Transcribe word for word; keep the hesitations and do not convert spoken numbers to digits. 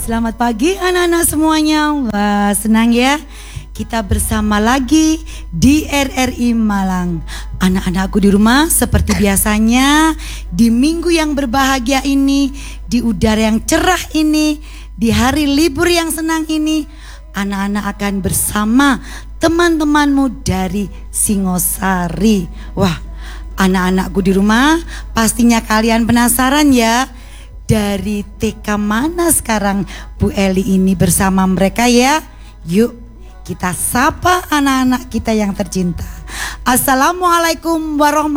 Selamat pagi anak-anak semuanya. Wah, senang ya kita bersama lagi di R R I Malang. Anak-anakku di rumah, seperti biasanya di minggu yang berbahagia ini, di udara yang cerah ini, di hari libur yang senang ini, anak-anak akan bersama teman-temanmu dari Singosari. Wah, anak-anakku di rumah, pastinya kalian penasaran ya, dari T K mana sekarang Bu Eli ini bersama mereka ya? Yuk kita sapa anak-anak kita yang tercinta. Assalamualaikum warahmatullahi